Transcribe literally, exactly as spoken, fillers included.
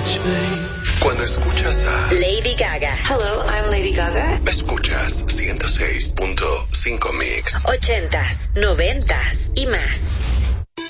Cuando escuchas a Lady Gaga. Hello, I'm Lady Gaga. Escuchas ciento seis punto cinco Mix. Ochentas, noventas y más.